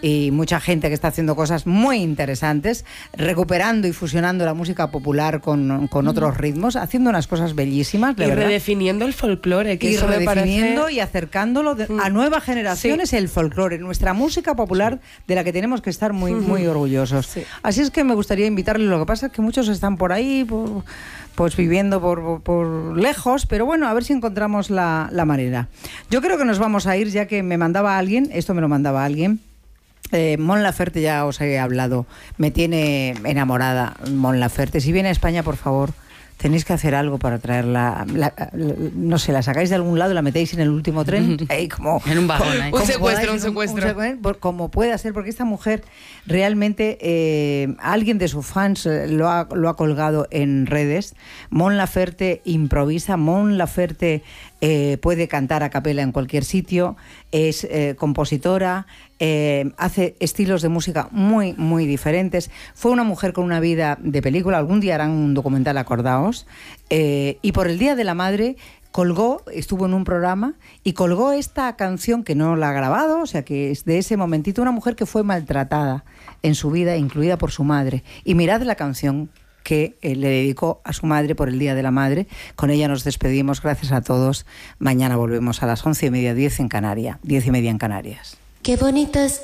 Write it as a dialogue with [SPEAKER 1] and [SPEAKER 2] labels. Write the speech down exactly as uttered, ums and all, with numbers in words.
[SPEAKER 1] y mucha gente que está haciendo cosas muy interesantes, recuperando y fusionando la música popular con, con otros ritmos, haciendo unas cosas bellísimas, de
[SPEAKER 2] y
[SPEAKER 1] verdad.
[SPEAKER 2] redefiniendo el folclore, que
[SPEAKER 1] y
[SPEAKER 2] eso me
[SPEAKER 1] redefiniendo
[SPEAKER 2] parece...
[SPEAKER 1] y acercándolo de, a nuevas generaciones, sí. El folclore, nuestra música popular, sí. De la que tenemos que estar muy, muy orgullosos. Sí. Así es que me gustaría invitarles. Lo que pasa es que muchos están por ahí, por, pues viviendo por, por, por lejos, pero bueno, a ver si encontramos la, la manera. Yo creo que nos vamos a ir, ya que me mandaba alguien, esto me lo mandaba alguien. Eh, Mon Laferte, ya os he hablado, me tiene enamorada Mon Laferte. Si viene a España, por favor, tenéis que hacer algo para traerla. La, la, no sé, la sacáis de algún lado, la metéis en el último tren. Ahí como,
[SPEAKER 3] en un vagón.
[SPEAKER 2] Como, un secuestro, un secuestro.
[SPEAKER 1] Un, un secuestro. Como pueda ser, porque esta mujer realmente, eh, alguien de sus fans lo ha, lo ha colgado en redes. Mon Laferte improvisa, Mon Laferte eh, puede cantar a capela en cualquier sitio, es eh, compositora, eh, hace estilos de música muy, muy diferentes. Fue una mujer con una vida de película, algún día harán un documental, acordaos, eh, y por el Día de la Madre colgó, estuvo en un programa y colgó esta canción que no la ha grabado, o sea que es de ese momentito, una mujer que fue maltratada en su vida, incluida por su madre. Y mirad la canción que eh, le dedicó a su madre por el Día de la Madre. Con ella nos despedimos, gracias a todos. Mañana volvemos a las once y media, diez en Canarias, diez y media en Canarias.
[SPEAKER 4] Qué bonito es